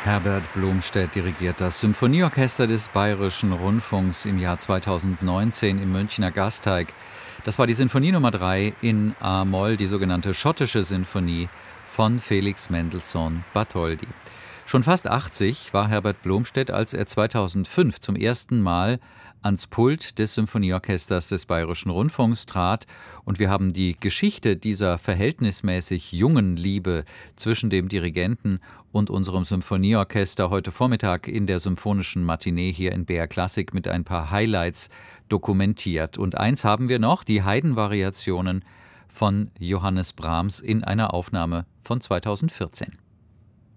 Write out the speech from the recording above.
Herbert Blomstedt dirigiert das Symphonieorchester des Bayerischen Rundfunks im Jahr 2019 im Münchner Gasteig. Das war die Sinfonie Nummer 3 in A-Moll, die sogenannte schottische Sinfonie von Felix Mendelssohn Bartholdy. Schon fast 80 war Herbert Blomstedt, als er 2005 zum ersten Mal ans Pult des Symphonieorchesters des Bayerischen Rundfunks trat. Und wir haben die Geschichte dieser verhältnismäßig jungen Liebe zwischen dem Dirigenten und unserem Symphonieorchester heute Vormittag in der Symphonischen Matinee hier in BR Klassik mit ein paar Highlights dokumentiert. Und eins haben wir noch, die Haydn-Variationen von Johannes Brahms in einer Aufnahme von 2014.